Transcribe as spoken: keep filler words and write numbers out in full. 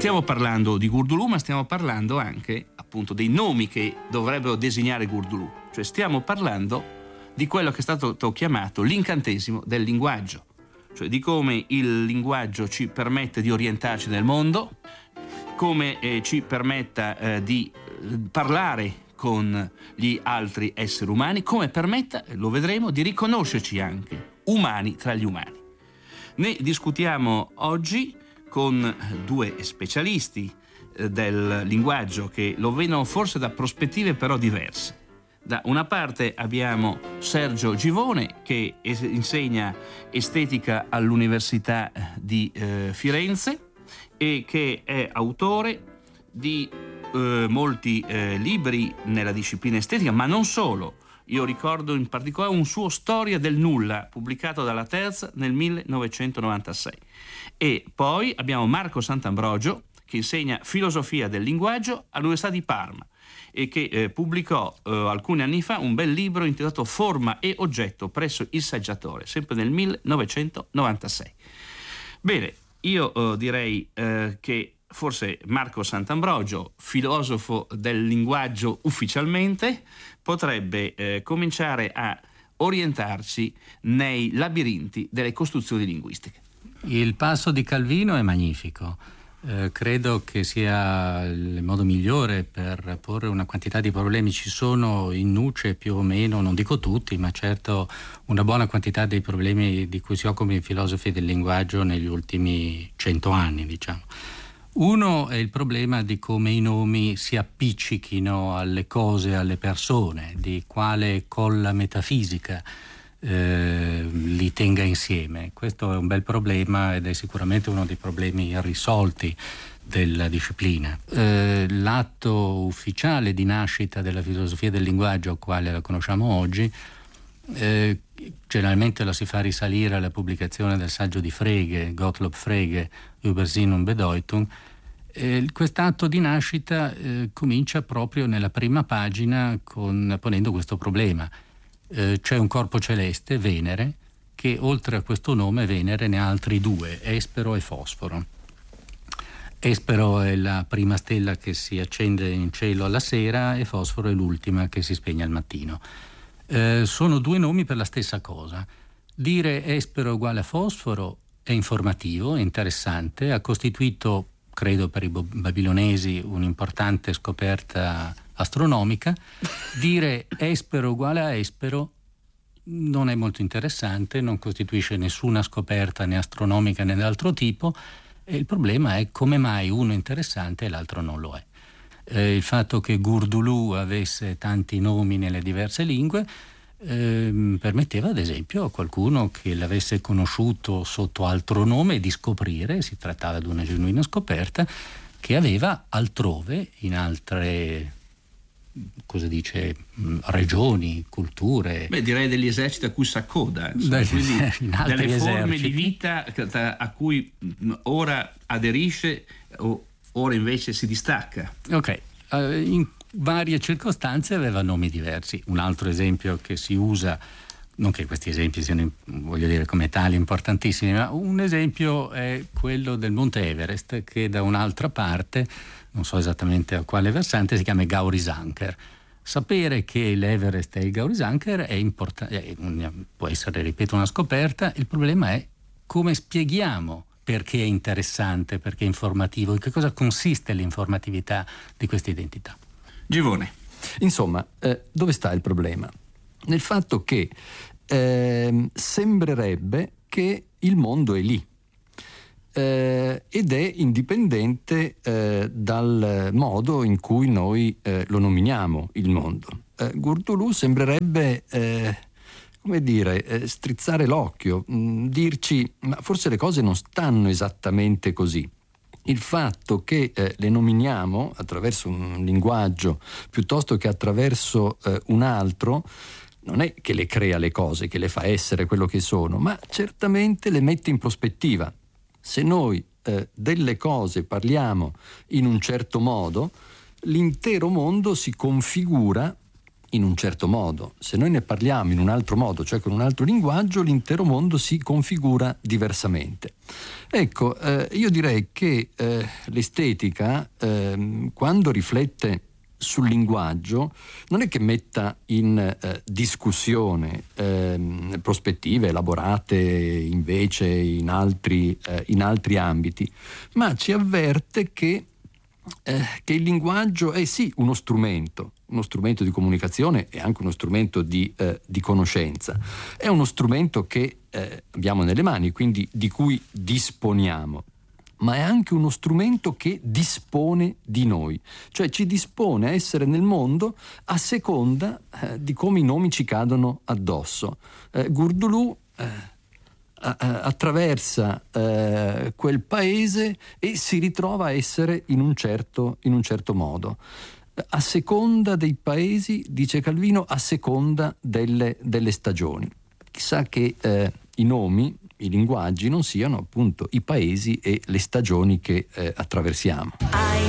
Stiamo parlando di Gurdulù, ma stiamo parlando anche appunto dei nomi che dovrebbero designare Gurdulù, cioè stiamo parlando di quello che è stato chiamato l'incantesimo del linguaggio, cioè di come il linguaggio ci permette di orientarci nel mondo, come eh, ci permetta eh, di eh, parlare con gli altri esseri umani, come permetta, lo vedremo, di riconoscerci anche umani tra gli umani. Ne discutiamo oggi con due specialisti eh, del linguaggio che lo vedono forse da prospettive però diverse. Da una parte abbiamo Sergio Givone, che es- insegna estetica all'Università di eh, Firenze e che è autore di eh, molti eh, libri nella disciplina estetica, ma non solo. Io ricordo in particolare un suo Storia del nulla, pubblicato dalla Terza nel millenovecentonovantasei. E poi abbiamo Marco Sant'Ambrogio, che insegna filosofia del linguaggio all'Università di Parma e che eh, pubblicò eh, alcuni anni fa un bel libro intitolato Forma e oggetto presso il Saggiatore, sempre nel millenovecentonovantasei. Bene, io eh, direi eh, che forse Marco Sant'Ambrogio, filosofo del linguaggio ufficialmente, potrebbe eh, cominciare a orientarci nei labirinti delle costruzioni linguistiche. Il passo di Calvino è magnifico. Eh, credo che sia il modo migliore per porre una quantità di problemi. Ci sono in nuce più o meno, non dico tutti, ma certo una buona quantità dei problemi di cui si occupano i filosofi del linguaggio negli ultimi cento anni, diciamo. Uno è il problema di come i nomi si appiccichino alle cose, alle persone, di quale colla metafisica eh, li tenga insieme. Questo è un bel problema ed è sicuramente uno dei problemi irrisolti della disciplina. Eh, l'atto ufficiale di nascita della filosofia del linguaggio, quale la conosciamo oggi, eh, generalmente la si fa risalire alla pubblicazione del saggio di Frege, Gottlob Frege, Über Sinn und Bedeutung. Eh, quest'atto di nascita eh, comincia proprio nella prima pagina con, ponendo questo problema. Eh, c'è un corpo celeste, Venere, che oltre a questo nome Venere ne ha altri due, Espero e Fosforo. Espero è la prima stella che si accende in cielo alla sera e Fosforo è l'ultima che si spegne al mattino. Eh, sono due nomi per la stessa cosa. Dire Espero uguale a Fosforo è informativo, è interessante, ha costituito, credo per i babilonesi, un'importante scoperta astronomica. Dire Espero uguale a Espero non è molto interessante, non costituisce nessuna scoperta né astronomica né d'altro tipo, e il problema è come mai uno è interessante e l'altro non lo è. Eh, il fatto che Gurdulù avesse tanti nomi nelle diverse lingue eh, permetteva ad esempio a qualcuno che l'avesse conosciuto sotto altro nome di scoprire, si trattava di una genuina scoperta, che aveva altrove, in altre, cosa dice, regioni, culture. Beh, direi degli eserciti a cui si accoda, insomma, quindi delle forme eserciti di vita a cui ora aderisce o ora invece si distacca. Ok, uh, in varie circostanze aveva nomi diversi. Un altro esempio che si usa, non che questi esempi siano, voglio dire, come tali importantissimi, ma un esempio è quello del Monte Everest, che da un'altra parte, non so esattamente a quale versante, si chiama Gaurisanker. Sapere che l'Everest è il Gaurisanker è importante, può essere, ripeto, una scoperta. Il problema è come spieghiamo perché è interessante, perché è informativo, in che cosa consiste l'informatività di questa identità. Givone. Insomma, eh, dove sta il problema? Nel fatto che eh, sembrerebbe che il mondo è lì eh, ed è indipendente eh, dal modo in cui noi eh, lo nominiamo il mondo. Eh, Gurdulù sembrerebbe eh, come dire, eh, strizzare l'occhio, mh, dirci ma forse le cose non stanno esattamente così. Il fatto che eh, le nominiamo attraverso un linguaggio piuttosto che attraverso eh, un altro non è che le crea le cose, che le fa essere quello che sono, ma certamente le mette in prospettiva. Se noi eh, delle cose parliamo in un certo modo, l'intero mondo si configura in un certo modo. Se noi ne parliamo in un altro modo, cioè con un altro linguaggio, l'intero mondo si configura diversamente. Ecco, eh, io direi che eh, l'estetica, eh, quando riflette sul linguaggio, non è che metta in eh, discussione eh, prospettive elaborate invece in altri, eh, in altri ambiti, ma ci avverte che, eh, che il linguaggio è sì uno strumento, uno strumento di comunicazione e anche uno strumento di, eh, di conoscenza. È uno strumento che eh, abbiamo nelle mani, quindi di cui disponiamo, ma è anche uno strumento che dispone di noi, cioè ci dispone a essere nel mondo a seconda eh, di come i nomi ci cadono addosso. Eh, Gurdulù eh, a, a, attraversa eh, quel paese e si ritrova a essere in un certo, in un certo modo. A seconda dei paesi, dice Calvino, a seconda delle, delle stagioni. Chissà che eh, i nomi, i linguaggi non siano appunto i paesi e le stagioni che eh, attraversiamo.